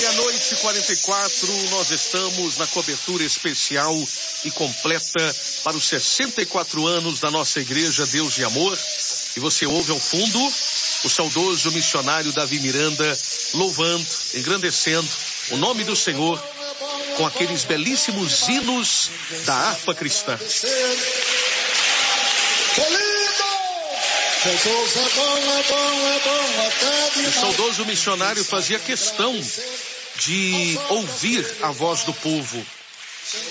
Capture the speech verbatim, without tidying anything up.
Meia-noite e quarenta e quatro, nós estamos na cobertura especial e completa para os sessenta e quatro anos da nossa igreja Deus de Amor. E você ouve ao fundo o saudoso missionário Davi Miranda louvando, engrandecendo o nome do Senhor com aqueles belíssimos hinos da harpa cristã. Jesus é bom, é bom, é bom, até demais. O saudoso missionário fazia questão de ouvir a voz do povo.